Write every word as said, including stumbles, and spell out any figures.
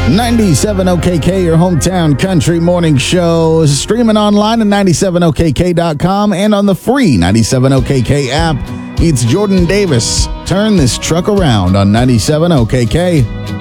ninety-seven O K K, your hometown country morning show. Streaming online at ninety-seven O K K dot com and on the free ninety-seven O K K app. It's Jordan Davis. Turn this truck around on ninety-seven O K K.